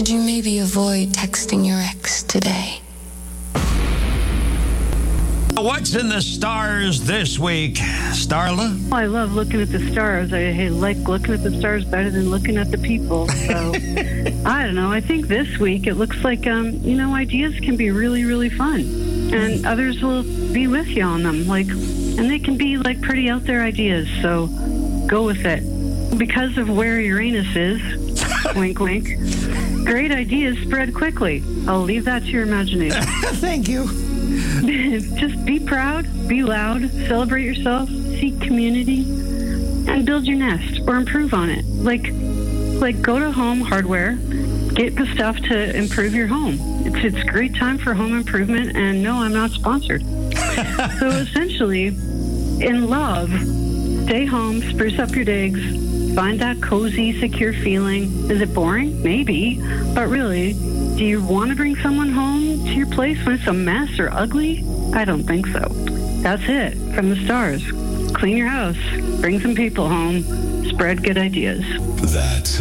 Should you maybe avoid texting your ex today? What's in the stars this week, Starla? I love looking at the stars. I like looking at the stars better than looking at the people. So, I don't know. I think this week it looks like, ideas can be really, really fun. And others will be with you on them. And they can be, pretty out there ideas. So, go with it. Because of where Uranus is, wink, wink, great ideas spread quickly. I'll leave that to your imagination. Thank you. Just be proud, be loud, celebrate yourself, seek community, and build your nest or improve on it. Go to Home Hardware, get the stuff to improve your home. It's a great time for home improvement, and no, I'm not sponsored. So essentially, in love, stay home, spruce up your digs, find that cozy, secure feeling. Is it boring? Maybe. But really, do you want to bring someone home to your place when it's a mess or ugly? I don't think so. That's it from the stars. Clean your house, bring some people home, spread good ideas. That's